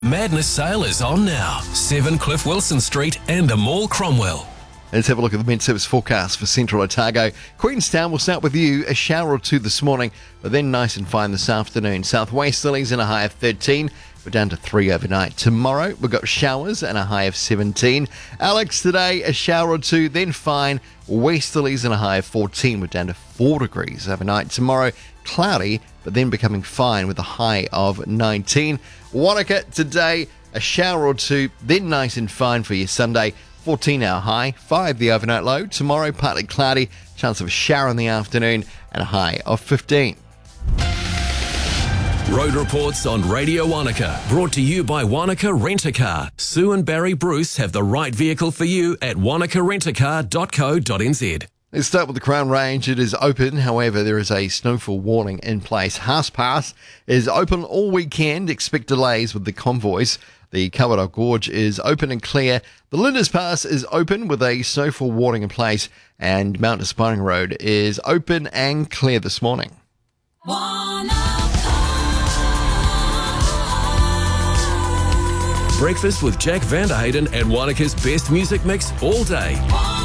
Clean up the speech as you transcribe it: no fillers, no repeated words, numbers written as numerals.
Madness sale is on now. 7 Cliff Wilson Street and the Mall Cromwell. Let's have a look at the Met Service forecast for Central Otago. Queenstown, will start with you. A shower or two this morning, but then nice and fine this afternoon. Southwesterlies and a high of 13. We're down to 3 overnight. Tomorrow, we've got showers and a high of 17. Alex, today, a shower or two, then fine. Westerlies and a high of 14. We're down to 4 degrees overnight. Tomorrow, cloudy, but then becoming fine with a high of 19. Wanaka, today, a shower or two, then nice and fine for your Sunday. 14-hour high, 5 the overnight low. Tomorrow, partly cloudy, chance of a shower in the afternoon, and a high of 15. Road reports on Radio Wanaka, brought to you by Wanaka Rent-A-Car. Sue and Barry Bruce have the right vehicle for you at wanakarentacar.co.nz. Let's start with the Crown Range. It is open, however, there is a snowfall warning in place. Haas Pass is open all weekend. Expect delays with the convoys. The Kawerau Gorge is open and clear. The Linders Pass is open with a snowfall warning in place. And Mount Aspiring Road is open and clear this morning. Breakfast with Jack Vanderhayden and Wanaka's best music mix all day.